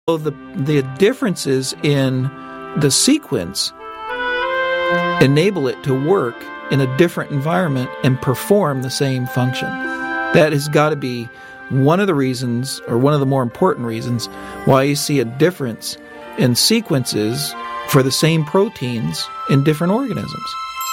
So the differences in the sequence enable it to work in a different environment and perform the same function. That has got to be one of the reasons, or one of the more important reasons, why you see a difference in sequences for the same proteins in different organisms.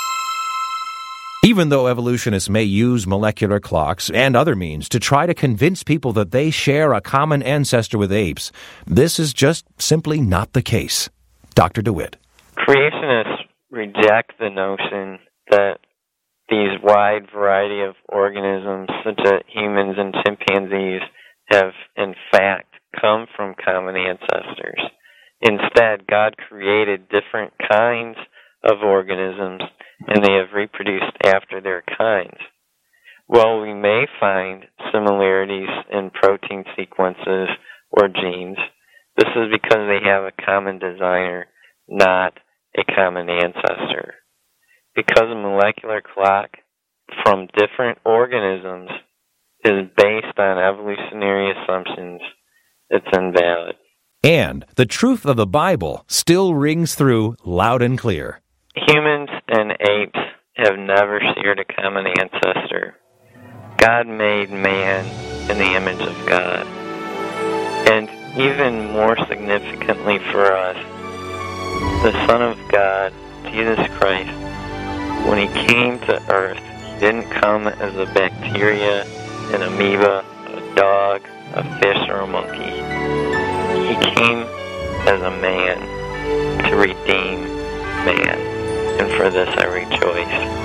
Even though evolutionists may use molecular clocks and other means to try to convince people that they share a common ancestor with apes, this is just simply not the case. Dr. DeWitt. Creationists reject the notion that these wide variety of organisms, such as humans and chimpanzees, have in fact come from common ancestors. Instead, God created different kinds of organisms, and they have reproduced after their kinds. While we may find similarities in protein sequences or genes, this is because they have a common designer, not a common ancestor. Because a molecular clock from different organisms is based on evolutionary assumptions, it's invalid. And the truth of the Bible still rings through loud and clear. Humans and apes have never shared a common ancestor. God made man in the image of God. And even more significantly for us, the Son of God, Jesus Christ, when he came to earth, he didn't come as a bacteria, an amoeba, a dog, a fish, or a monkey. He came as a man to redeem man. And for this I rejoice.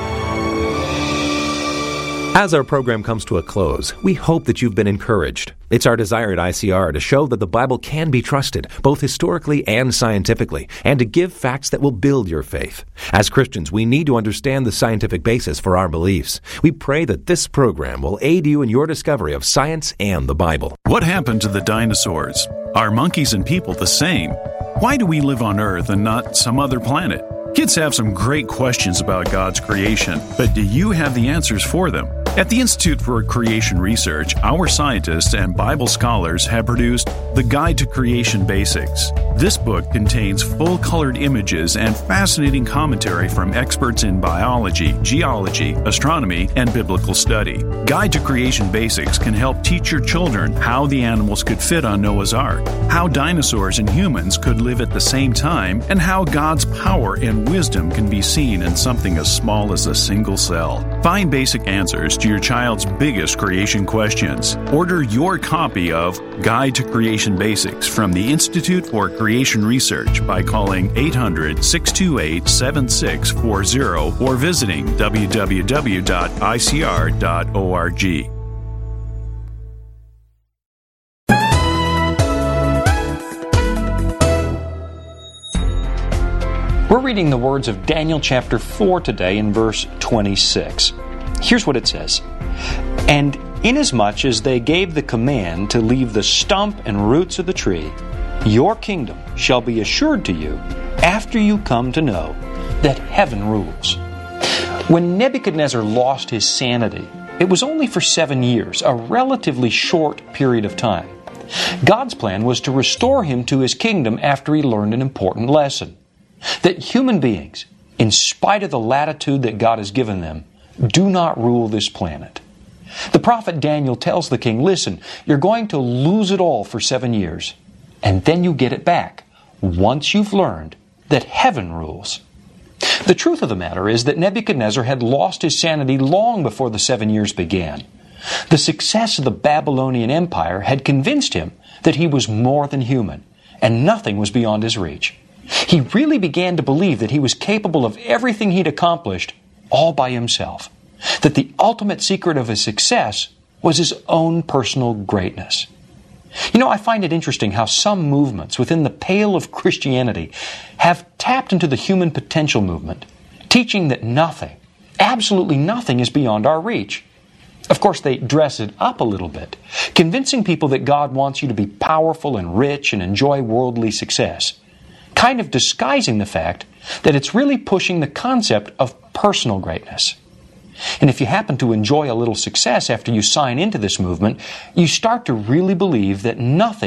As our program comes to a close, we hope that you've been encouraged. It's our desire at ICR to show that the Bible can be trusted, both historically and scientifically, and to give facts that will build your faith. As Christians, we need to understand the scientific basis for our beliefs. We pray that this program will aid you in your discovery of science and the Bible. What happened to the dinosaurs? Are monkeys and people the same? Why do we live on Earth and not some other planet? Kids have some great questions about God's creation, but do you have the answers for them? At the Institute for Creation Research, our scientists and Bible scholars have produced The Guide to Creation Basics. This book contains full-colored images and fascinating commentary from experts in biology, geology, astronomy, and biblical study. Guide to Creation Basics can help teach your children how the animals could fit on Noah's Ark, how dinosaurs and humans could live at the same time, and how God's power and wisdom can be seen in something as small as a single cell. Find basic answers to your child's biggest creation questions. Order your copy of Guide to Creation Basics from the Institute for Creation Research by calling 800-628-7640 or visiting www.icr.org. We're reading the words of Daniel chapter 4 today in verse 26. Here's what it says. And inasmuch as they gave the command to leave the stump and roots of the tree, your kingdom shall be assured to you after you come to know that heaven rules. When Nebuchadnezzar lost his sanity, it was only for 7 years, a relatively short period of time. God's plan was to restore him to his kingdom after he learned an important lesson. That human beings, in spite of the latitude that God has given them, do not rule this planet. The prophet Daniel tells the king, listen, you're going to lose it all for 7 years, and then you get it back once you've learned that heaven rules. The truth of the matter is that Nebuchadnezzar had lost his sanity long before the 7 years began. The success of the Babylonian Empire had convinced him that he was more than human, and nothing was beyond his reach. He really began to believe that he was capable of everything he'd accomplished all by himself. That the ultimate secret of his success was his own personal greatness. You know, I find it interesting how some movements within the pale of Christianity have tapped into the human potential movement, teaching that nothing, absolutely nothing, is beyond our reach. Of course, they dress it up a little bit, convincing people that God wants you to be powerful and rich and enjoy worldly success, kind of disguising the fact that it's really pushing the concept of personal greatness. And if you happen to enjoy a little success after you sign into this movement, you start to really believe that nothing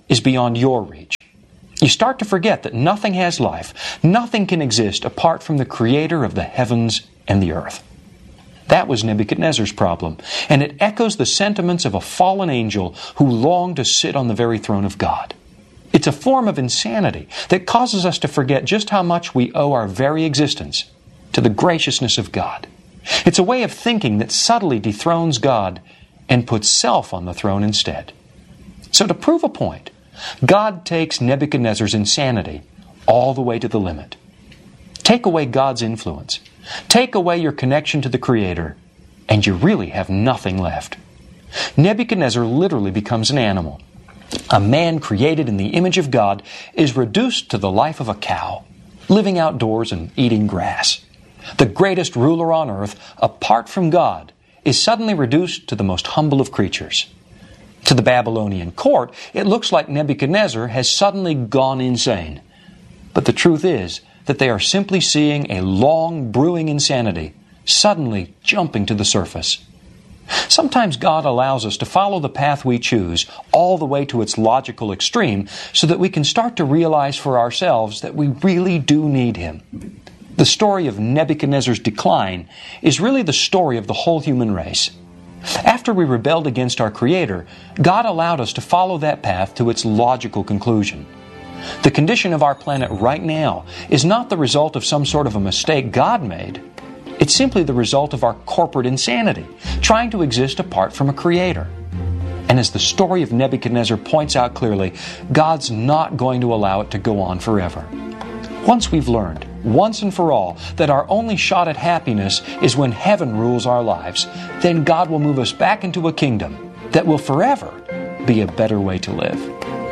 is beyond your reach. You start to forget that nothing has life, nothing can exist apart from the Creator of the heavens and the earth. That was Nebuchadnezzar's problem, and it echoes the sentiments of a fallen angel who longed to sit on the very throne of God. It's a form of insanity that causes us to forget just how much we owe our very existence to the graciousness of God. It's a way of thinking that subtly dethrones God and puts self on the throne instead. So to prove a point, God takes Nebuchadnezzar's insanity all the way to the limit. Take away God's influence. Take away your connection to the Creator, and you really have nothing left. Nebuchadnezzar literally becomes an animal. A man created in the image of God is reduced to the life of a cow, living outdoors and eating grass. The greatest ruler on earth, apart from God, is suddenly reduced to the most humble of creatures. To the Babylonian court, it looks like Nebuchadnezzar has suddenly gone insane. But the truth is that they are simply seeing a long brewing insanity suddenly jumping to the surface. Sometimes God allows us to follow the path we choose all the way to its logical extreme so that we can start to realize for ourselves that we really do need Him. The story of Nebuchadnezzar's decline is really the story of the whole human race. After we rebelled against our Creator, God allowed us to follow that path to its logical conclusion. The condition of our planet right now is not the result of some sort of a mistake God made. It's simply the result of our corporate insanity, trying to exist apart from a Creator. And as the story of Nebuchadnezzar points out clearly, God's not going to allow it to go on forever. Once we've learned, once and for all, that our only shot at happiness is when heaven rules our lives, then God will move us back into a kingdom that will forever be a better way to live.